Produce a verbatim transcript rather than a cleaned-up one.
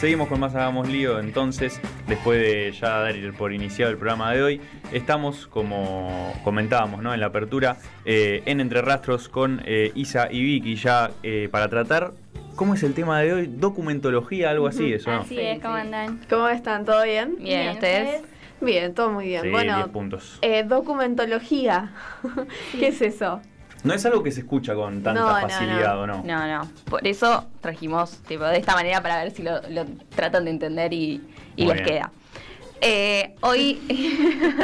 Seguimos con más Hagamos Lío, entonces, después de ya dar por iniciado el programa de hoy, estamos, como comentábamos, ¿no?, en la apertura, eh, en Entre Rastros con eh, Isa y Vicky, ya eh, para tratar, ¿cómo es el tema de hoy? Documentología, algo así, ¿eso no? Así es, ¿cómo andan? ¿Cómo están? ¿Todo bien? Bien, Bien, ¿ustedes? Bien, todo muy bien. Sí, bueno, diez puntos. eh, documentología, ¿qué es eso? No es algo que se escucha con tanta No, no, facilidad, no. ¿o no? No, no. Por eso trajimos tipo de esta manera para ver si lo, lo tratan de entender y, y Muy les bien. queda. Eh, hoy